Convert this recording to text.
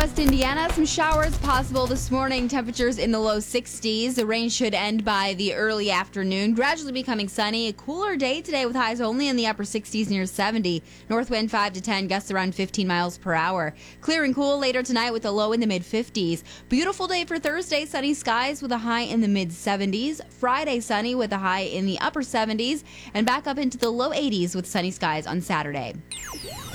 West Indiana, some showers possible this morning. Temperatures in the low 60s. The rain should end by the early afternoon, gradually becoming sunny. A cooler day today with highs only in the upper 60s near 70. North wind 5 to 10, gusts around 15 miles per hour. Clear and cool later tonight with a low in the mid 50s. Beautiful day for Thursday. Sunny skies with a high in the mid 70s. Friday sunny with a high in the upper 70s. And back up into the low 80s with sunny skies on Saturday.